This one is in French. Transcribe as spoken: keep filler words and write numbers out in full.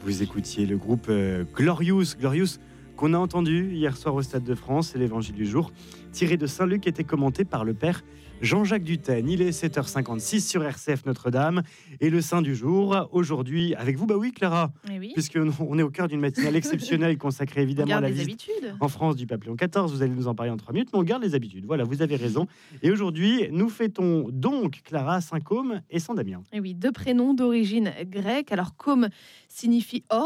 Vous écoutiez le groupe euh, Glorious, Glorious qu'on a entendu hier soir au Stade de France, c'est l'évangile du jour, tiré de Saint-Luc, était commenté par le père Jean-Jacques Dutène. Il est sept heures cinquante-six sur R C F Notre-Dame et le Saint du jour, aujourd'hui, avec vous, bah oui Clara, Eh oui. puisqu'on est au cœur d'une matinale exceptionnelle consacrée évidemment à la visite habitudes. en France du pape Léon quatorze, vous allez nous en parler en trois minutes, mais on garde les habitudes, voilà, vous avez raison. Et aujourd'hui, nous fêtons donc, Clara, Saint Côme et Saint Damien. Eh oui, deux prénoms d'origine grecque. Alors, Côme signifie or.